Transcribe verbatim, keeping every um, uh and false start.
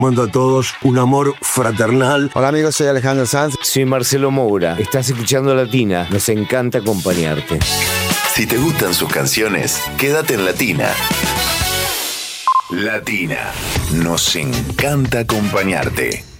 Mando a todos un amor fraternal. Hola amigos, soy Alejandro Sanz. Soy Marcelo Moura. Estás escuchando Latina. Nos encanta acompañarte. Si te gustan sus canciones, quédate en Latina. Latina. Nos encanta acompañarte.